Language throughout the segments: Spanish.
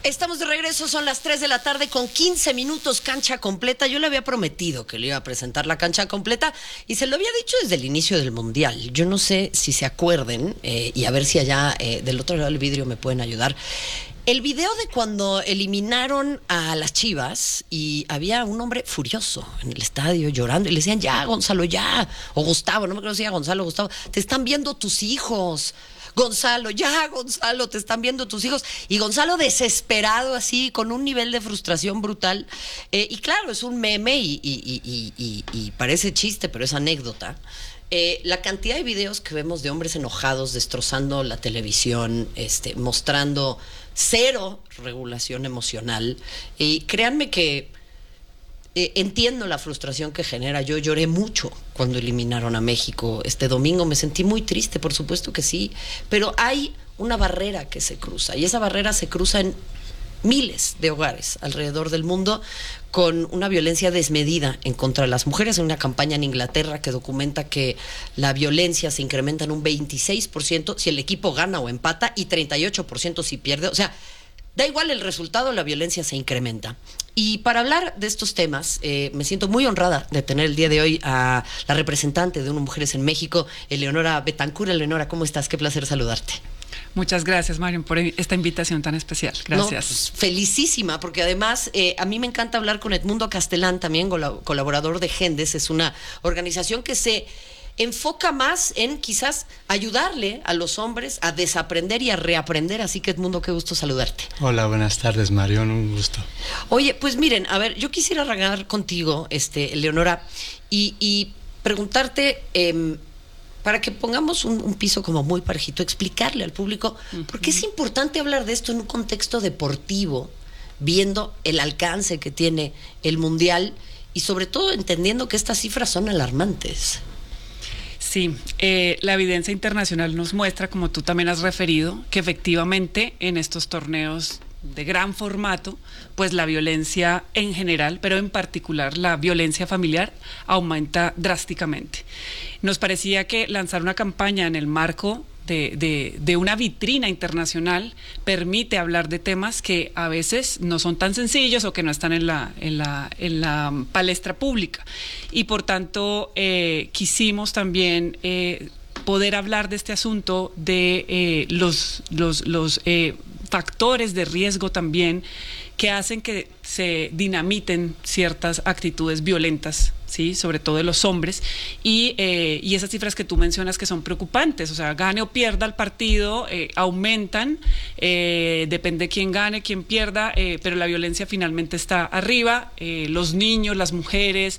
Estamos de regreso, son las 3 de la tarde con 15 minutos, cancha completa. Yo le había prometido que le iba a presentar la cancha completa y se lo había dicho desde el inicio del Mundial. Yo no sé si se acuerden, y a ver si allá del otro lado del vidrio me pueden ayudar. El video de cuando eliminaron a las Chivas y había un hombre furioso en el estadio llorando y le decían, ya, Gonzalo, ya. O Gustavo, no me acuerdo si era Gonzalo o Gustavo. Te están viendo tus hijos. Gonzalo, ya, Gonzalo, te están viendo tus hijos. Y Gonzalo desesperado así, con un nivel de frustración brutal. Y claro, es un meme y parece chiste, pero es anécdota. La cantidad de videos que vemos de hombres enojados, destrozando la televisión, mostrando cero regulación emocional. Y créanme que entiendo la frustración que genera. Yo lloré mucho cuando eliminaron a México este domingo. Me sentí muy triste, por supuesto que sí. Pero hay una barrera que se cruza. Y esa barrera se cruza en miles de hogares alrededor del mundo con una violencia desmedida en contra de las mujeres. Hay una campaña en Inglaterra que documenta que la violencia se incrementa en un 26% si el equipo gana o empata y 38% si pierde. O sea, da igual el resultado, la violencia se incrementa. Y para hablar de estos temas, me siento muy honrada de tener el día de hoy a la representante de UNO Mujeres en México, Eleonora Betancur. Eleonora, ¿cómo estás? Qué placer saludarte. Muchas gracias, Marion, por esta invitación tan especial. Gracias. No, pues, felicísima, porque además a mí me encanta hablar con Edmundo Castelán, también colaborador de Gendes. Es una organización que se enfoca más en quizás ayudarle a los hombres a desaprender y a reaprender. Así que, Edmundo, qué gusto saludarte. Hola, buenas tardes, Marion, un gusto. Oye, pues miren, a ver, yo quisiera arrancar contigo, Eleonora, y preguntarte, para que pongamos un piso como muy parejito, explicarle al público por qué es importante hablar de esto en un contexto deportivo, viendo el alcance que tiene el Mundial y sobre todo entendiendo que estas cifras son alarmantes. Sí, la evidencia internacional nos muestra, como tú también has referido, que efectivamente en estos torneos de gran formato, pues la violencia en general, pero en particular la violencia familiar, aumenta drásticamente. Nos parecía que lanzar una campaña en el marco de una vitrina internacional permite hablar de temas que a veces no son tan sencillos o que no están en la palestra pública. Y por tanto, quisimos también poder hablar de este asunto de los factores de riesgo también que hacen que se dinamiten ciertas actitudes violentas, ¿sí? Sobre todo de los hombres, y esas cifras que tú mencionas que son preocupantes, o sea, gane o pierda el partido, aumentan, depende de quién gane, quién pierda, pero la violencia finalmente está arriba. Los niños, las mujeres,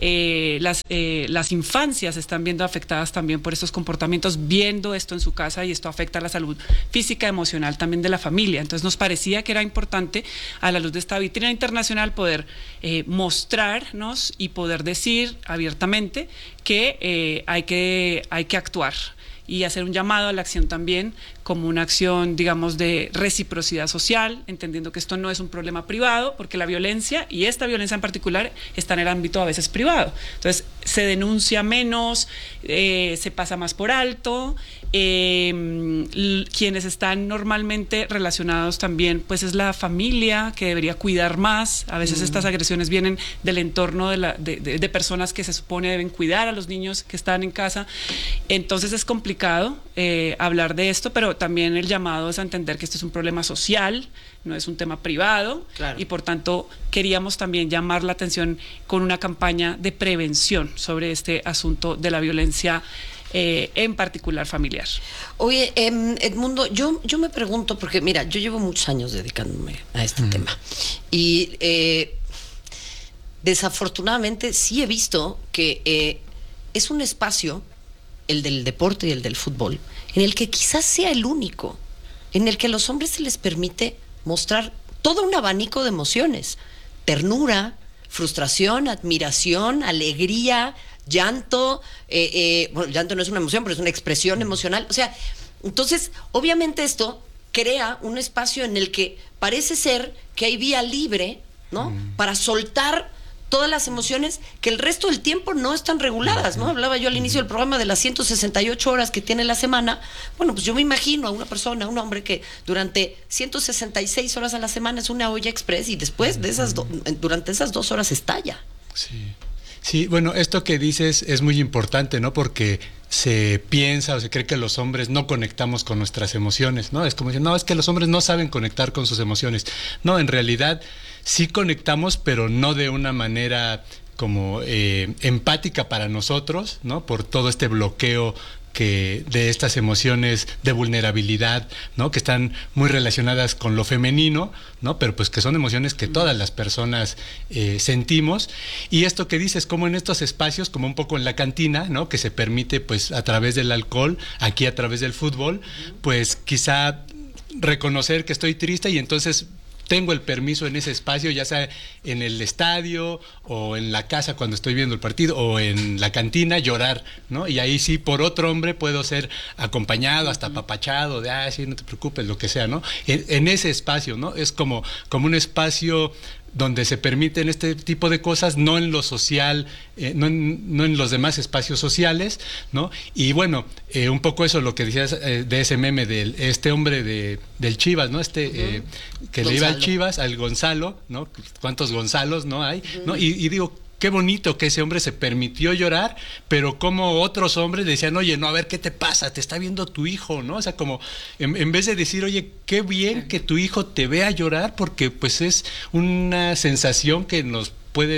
las infancias están viendo afectadas también por estos comportamientos, viendo esto en su casa, y esto afecta a la salud física, emocional también de la familia. Entonces nos parecía que era importante, a la luz de esta vitrina internacional, poder mostrarnos y poder decir abiertamente que hay que actuar y hacer un llamado a la acción también, como una acción, digamos, de reciprocidad social, entendiendo que esto no es un problema privado, porque la violencia, y esta violencia en particular, está en el ámbito a veces privado. Entonces, se denuncia menos, se pasa más por alto. Quienes están normalmente relacionados también, pues es la familia, que debería cuidar más. A veces estas agresiones vienen del entorno de personas que se supone deben cuidar a los niños que están en casa. Entonces es complicado hablar de esto, pero también el llamado es a entender que esto es un problema social, no es un tema privado. Claro. Y por tanto queríamos también llamar la atención con una campaña de prevención sobre este asunto de la violencia en particular familiar. Oye, Edmundo, yo me pregunto, porque mira, yo llevo muchos años dedicándome a este tema y desafortunadamente sí he visto que es un espacio, el del deporte y el del fútbol, en el que quizás sea el único, en el que a los hombres se les permite mostrar todo un abanico de emociones: ternura, frustración, admiración, alegría, llanto. Bueno, llanto no es una emoción, pero es una expresión emocional. O sea, entonces, obviamente esto crea un espacio en el que parece ser que hay vía libre, ¿no? Para soltar todas las emociones que el resto del tiempo no están reguladas, ¿no? Hablaba yo al inicio del programa de las 168 horas que tiene la semana. Bueno, pues yo me imagino a una persona, a un hombre que durante 166 horas a la semana es una olla express y después de esas durante esas 2 horas estalla. Sí. Sí, bueno, esto que dices es muy importante, ¿no? Porque se piensa o se cree que los hombres no conectamos con nuestras emociones, ¿no? Es como decir, no, es que los hombres no saben conectar con sus emociones. No, en realidad sí conectamos, pero no de una manera como empática para nosotros, ¿no? Por todo este bloqueo de estas emociones de vulnerabilidad, ¿no? Que están muy relacionadas con lo femenino, ¿no? Pero pues que son emociones que todas las personas sentimos. Y esto que dices, como en estos espacios, como un poco en la cantina, ¿no? Que se permite pues a través del alcohol, aquí a través del fútbol, pues quizá reconocer que estoy triste y entonces tengo el permiso en ese espacio, ya sea en el estadio o en la casa cuando estoy viendo el partido o en la cantina, llorar, ¿no? Y ahí sí, por otro hombre puedo ser acompañado, hasta apapachado, de, sí, no te preocupes, lo que sea, ¿no? En ese espacio, ¿no? Es como un espacio donde se permiten este tipo de cosas, no en lo social, no en los demás espacios sociales, ¿no? Y bueno, un poco eso, lo que decías de ese meme de este hombre del Chivas, ¿no? Que Gonzalo. Le iba al Chivas, al Gonzalo, ¿no? ¿Cuántos Gonzalos no hay? ¿No? Y digo, qué bonito que ese hombre se permitió llorar, pero como otros hombres decían, oye, no, a ver, ¿qué te pasa? Te está viendo tu hijo, ¿no? O sea, como en vez de decir, oye, qué bien que tu hijo te vea llorar, porque pues es una sensación que nos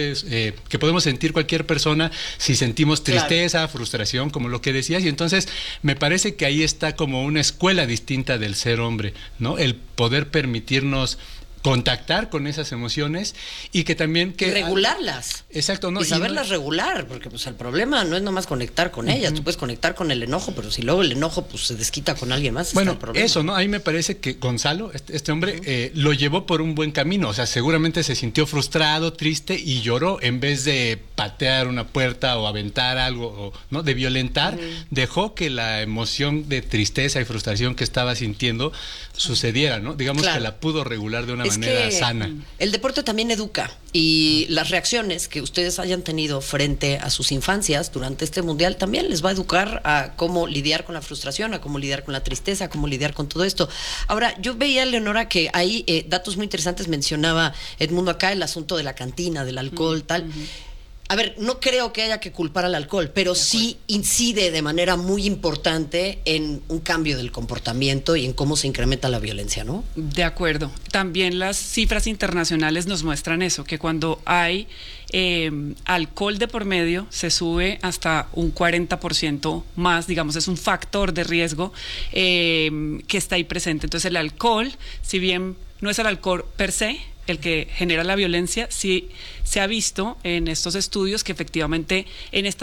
que podemos sentir cualquier persona si sentimos tristeza, claro, frustración, como lo que decías, y entonces me parece que ahí está como una escuela distinta del ser hombre, ¿no? El poder permitirnos contactar con esas emociones y que también que regularlas. Exacto, ¿no? Y saberlas regular, porque pues el problema no es nomás conectar con ellas, tú puedes conectar con el enojo, pero si luego el enojo pues se desquita con alguien más, bueno, está el problema. Eso, ¿no? Ahí me parece que Gonzalo, este hombre, lo llevó por un buen camino, o sea, seguramente se sintió frustrado, triste y lloró en vez de patear una puerta o aventar algo, ¿no? De violentar, dejó que la emoción de tristeza y frustración que estaba sintiendo sucediera, ¿no? Digamos, claro, que la pudo regular de una manera sana. El deporte también educa y las reacciones que ustedes hayan tenido frente a sus infancias durante este mundial también les va a educar a cómo lidiar con la frustración, a cómo lidiar con la tristeza, a cómo lidiar con todo esto. Ahora, yo veía, Leonora, que hay datos muy interesantes, mencionaba Edmundo acá el asunto de la cantina, del alcohol, tal. A ver, no creo que haya que culpar al alcohol, pero sí incide de manera muy importante en un cambio del comportamiento y en cómo se incrementa la violencia, ¿no? De acuerdo. También las cifras internacionales nos muestran eso, que cuando hay alcohol de por medio se sube hasta un 40% más, digamos, es un factor de riesgo que está ahí presente. Entonces el alcohol, si bien no es el alcohol per se el que genera la violencia, sí se ha visto en estos estudios que efectivamente en esta